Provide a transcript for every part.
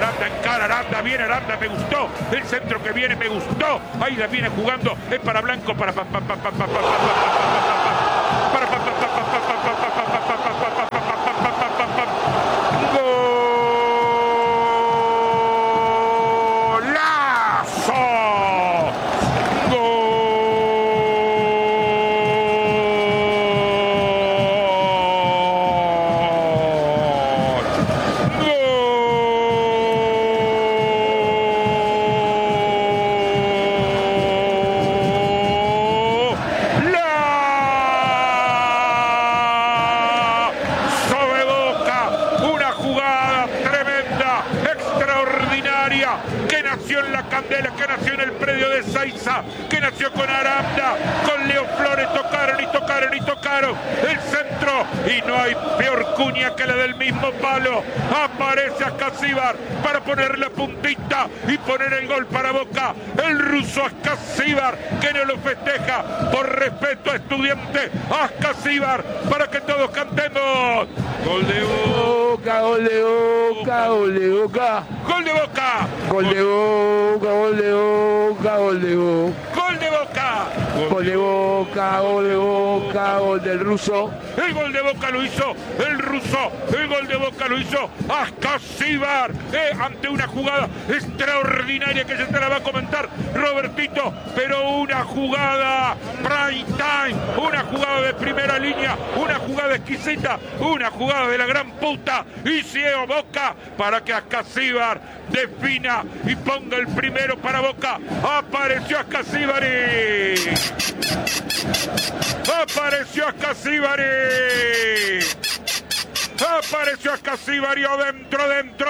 Aranda, viene Aranda, me gustó. El centro que viene, me gustó. Ahí la viene jugando, es para Blanco, para que nació en la Candela, que nació en el predio de Saiza, que nació con Aranda, con Leo Flores, tocaron el centro y no hay peor cuña que la del mismo palo. Aparece Ascasíbar para poner la puntita y poner el gol para Boca. El ruso Ascasíbar que no lo festeja por respeto a Estudiante. Ascasíbar para que todos cantemos. Gol de Boca, gol de Boca, gol de Boca. Gol de Boca. Gol de Boca, gol de Boca, gol de Boca. Gol de Boca. Gol de Boca, gol de Boca, gol del ruso. El gol de Boca lo hizo el ruso. El gol de Boca lo hizo Ascasíbar. Ante una jugada extraordinaria que se te la va a comentar Robertito. Pero una jugada prime time. Una jugada de primera línea. Una jugada exquisita. Una jugada de la gran puta. Y ciego Boca para que Ascasíbar defina y ponga el primero para Boca. Apareció Ascasíbari. Apareció Ascasíbari. Apareció Ascasíbari. Dentro.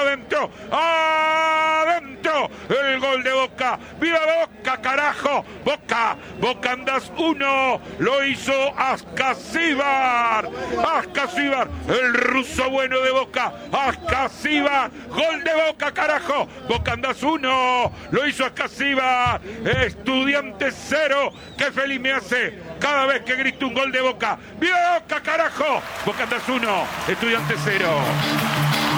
Adentro. El gol de Boca. ¡Viva Boca, carajo! Boca Andas 1. Lo hizo Ascasíbar. Ascasíbar, el ruso bueno de Boca. Ascasíbar. Gol de Boca, carajo. Boca Andas 1. Lo hizo Ascasíbar. Estudiante 0. Qué feliz me hace cada vez que grito un gol de Boca. ¡Viva Boca, carajo! Boca Andas 1. Estudiante 0.